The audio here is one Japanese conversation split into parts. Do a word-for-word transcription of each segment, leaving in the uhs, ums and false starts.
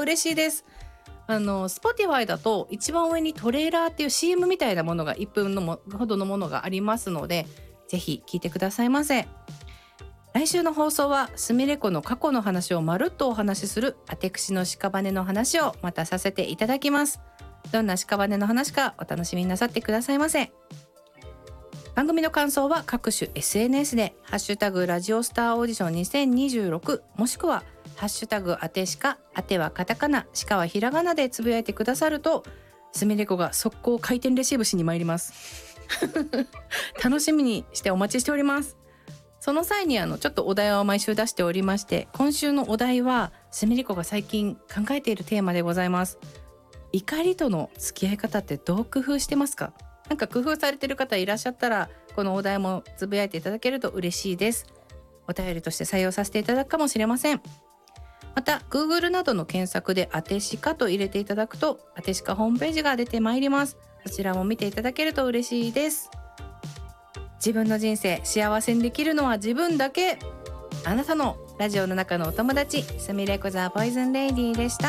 嬉しいです。あの Spotify だと一番上にトレーラーっていう シーエム みたいなものがいっぷんのもほどのものがありますので、ぜひ聞いてくださいませ。来週の放送はすみれ子の過去の話をまるっとお話しするあてくしの屍の話をまたさせていただきます。どんな屍の話かお楽しみになさってくださいませ。番組の感想は各種 エスエヌエス でハッシュタグラジオスターオーディションにせんにじゅうろくもしくはハッシュタグあてしか、あてはカタカナ、しかはひらがなでつぶやいてくださると、すみれ子が速攻回転レシーブしに参ります楽しみにしてお待ちしております。その際にあのちょっとお題を毎週出しておりまして、今週のお題はすみれ子が最近考えているテーマでございます。怒りとの付き合い方ってどう工夫してますか？なんか工夫されている方いらっしゃったら、このお題もつぶやいていただけると嬉しいです。お便りとして採用させていただくかもしれません。また Google などの検索であてしかと入れていただくと、あてしかホームページが出てまいります。そちらも見ていただけると嬉しいです。自分の人生幸せにできるのは自分だけ。あなたのラジオの中のお友達、すみれ子ザポイズンレイディーでした。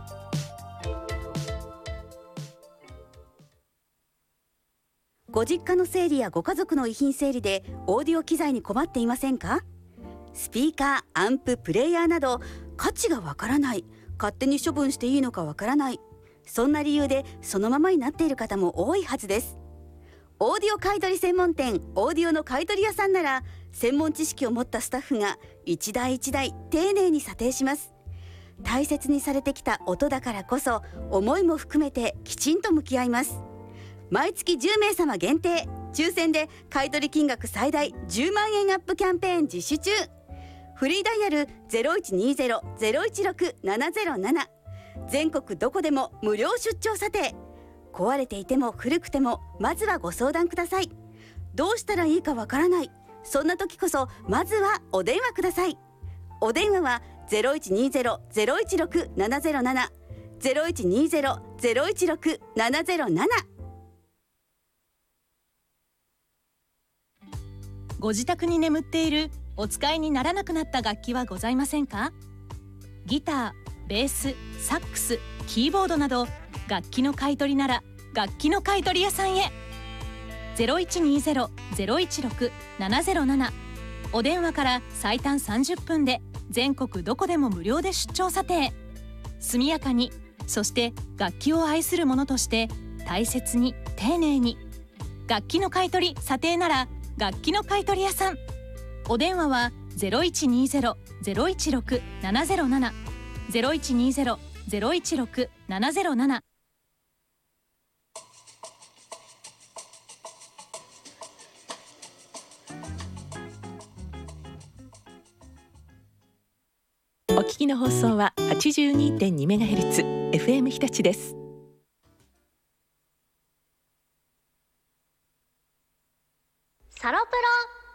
ご実家の整理やご家族の遺品整理でオーディオ機材に困っていませんか？スピーカー、アンプ、プレイヤーなど価値がわからない、勝手に処分していいのかわからない、そんな理由でそのままになっている方も多いはずです。オーディオ買取専門店オーディオの買取屋さんなら、専門知識を持ったスタッフが一台一台丁寧に査定します。大切にされてきた音だからこそ、思いも含めてきちんと向き合います。毎月じゅうめいさま限定、抽選で買取金額最大じゅうまんえんアップキャンペーン実施中。フリーダイヤル ゼロいちにゼロ ゼロいちろく ななゼロなな、 全国どこでも無料出張査定。壊れていても古くてもまずはご相談ください。どうしたらいいかわからない、そんな時こそまずはお電話ください。お電話は ゼロいちにゼロ ゼロいちろく ななゼロなな ゼロいちにゼロ ゼロいちろく ななゼロなな。 ご自宅に眠っているお使いにならなくなった楽器はございませんか？ギター、ベース、サックス、キーボードなど楽器の買い取りなら楽器の買い取り屋さんへ。 ゼロいちにゼロ ゼロいちろく ななゼロなな、 お電話から最短さんじゅっぷんで全国どこでも無料で出張査定。速やかに、そして楽器を愛する者として大切に丁寧に。楽器の買い取り査定なら楽器の買い取り屋さん。お電話は ゼロいちにゼロ ゼロいちろく ななゼロなな ゼロいちにゼロ ゼロいちろく ななゼロなな。 お聞きの放送は はちじゅうにてんにメガヘルツ エフエム 日立です。 サロプロ